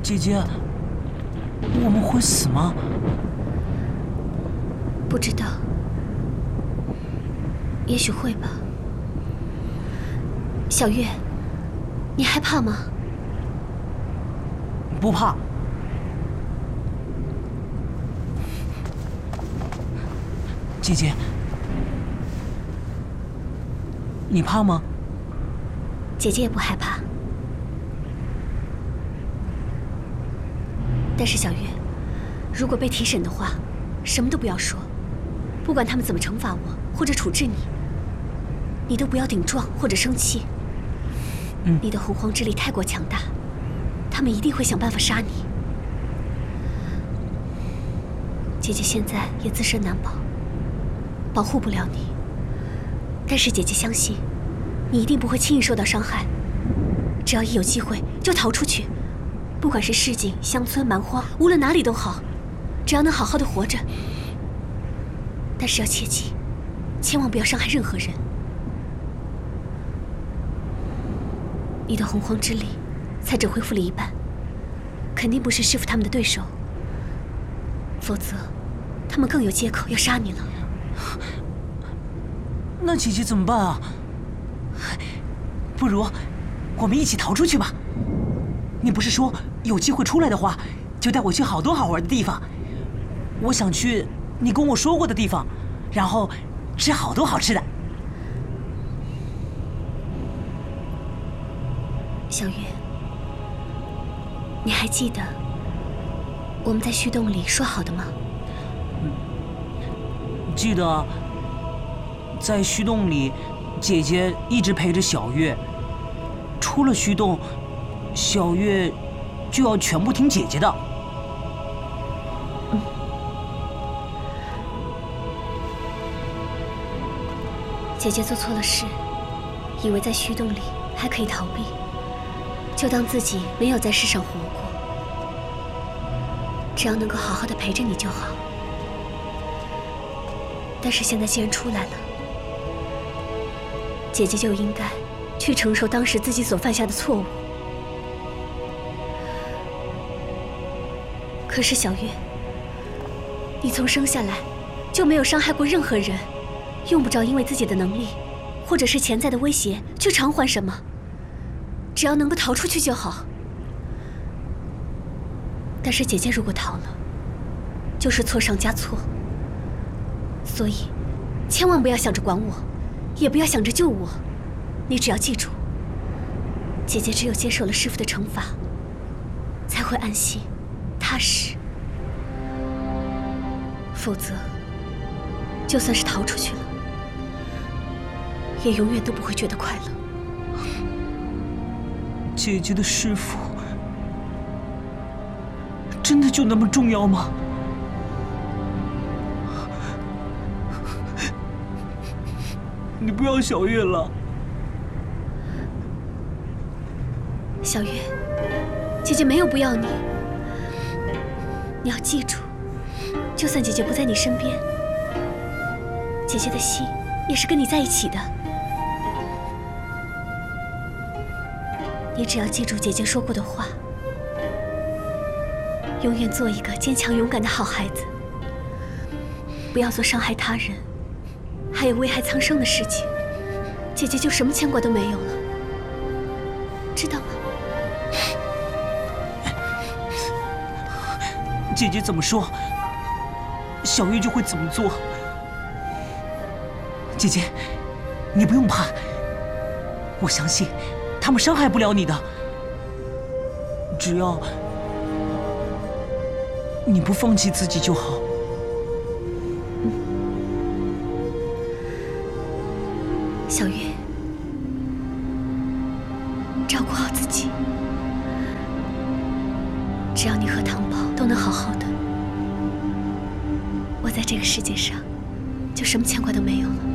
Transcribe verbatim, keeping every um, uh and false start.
姐姐，我们会死吗？ 不知道，也许会吧。小月，你害怕吗？ 不怕。姐姐，你怕吗？ 姐姐也不害怕。但是小月，如果被提审的话，什么都不要说，不管他们怎么惩罚我或者处置你，你都不要顶撞或者生气。 嗯， 你的洪荒之力太过强大，他们一定会想办法杀你。姐姐现在也自身难保，保护不了你，但是姐姐相信，你一定不会轻易受到伤害。只要一有机会就逃出去，不管是市井、乡村、蛮荒，无论哪里都好，只要能好好的活着。但是要切记，千万不要伤害任何人。你的洪荒之力才只恢复了一半，肯定不是师傅他们的对手，否则他们更有借口要杀你了。 那姐姐怎么办啊？不如我们一起逃出去吧。你不是说有机会出来的话，就带我去好多好玩的地方？我想去你跟我说过的地方，然后吃好多好吃的。 小月，你还记得我们在虚洞里说好的吗？ 记得啊，在虚洞里，姐姐一直陪着小月。出了虚洞，小月就要全部听姐姐的。 嗯。姐姐做错了事，以为在虚洞里还可以逃避，就当自己没有在世上活过。只要能够好好的陪着你就好。但是现在既然出来了，姐姐就应该去承受当时自己所犯下的错误。可是小月，你从生下来就没有伤害过任何人，用不着因为自己的能力或者是潜在的威胁去偿还什么，只要能够逃出去就好。但是姐姐如果逃了，就是错上加错。所以，千万不要想着管我，也不要想着救我。你只要记住，姐姐只有接受了师父的惩罚，才会安心、踏实。否则，就算是逃出去了，也永远都不会觉得快乐。 姐姐的师父真的就那么重要吗？你不要小月了。 小月，姐姐没有不要你。你要记住，就算姐姐不在你身边，姐姐的心也是跟你在一起的。你只要记住姐姐说过的话，永远做一个坚强勇敢的好孩子，不要做伤害他人还有危害苍生的事情，姐姐就什么牵挂都没有了，知道吗？ 姐姐怎么说，小月就会怎么做。姐姐，你不用怕，我相信他们伤害不了你的，只要你不放弃自己就好。 嗯，小月，照顾好自己。只要你和汤宝都能好好的，我在这个世界上就什么牵挂都没有了。